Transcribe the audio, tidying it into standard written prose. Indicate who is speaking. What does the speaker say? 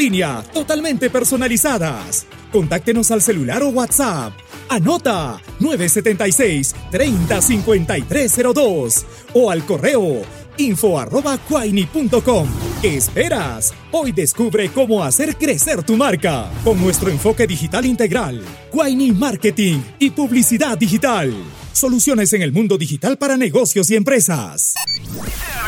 Speaker 1: línea totalmente personalizadas. Contáctenos al celular o WhatsApp. Anota 976-305302 o al correo info@quaini.com. ¿Qué esperas? Hoy descubre cómo hacer crecer tu marca con nuestro enfoque digital integral. Quaini Marketing y Publicidad Digital. Soluciones en el mundo digital para negocios y empresas.